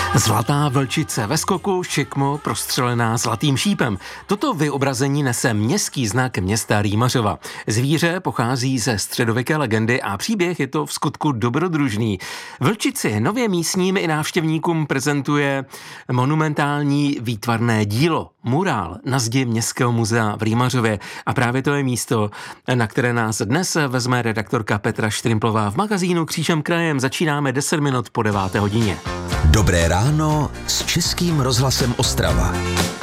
Zlatá vlčice ve skoku, šikmo prostřelená zlatým šípem. Toto vyobrazení nese městský znak města Rýmařova. Zvíře pochází ze středověké legendy a příběh je to v skutku dobrodružný. Vlčici nově místním i návštěvníkům prezentuje monumentální výtvarné dílo, murál na zdi Městského muzea v Rýmařově. A právě to je místo, na které nás dnes vezme redaktorka Petra Štrimplová v magazínu Křížem krajem. Začínáme 10 minut po 9. hodině. Dobré ráno s Českým rozhlasem Ostrava.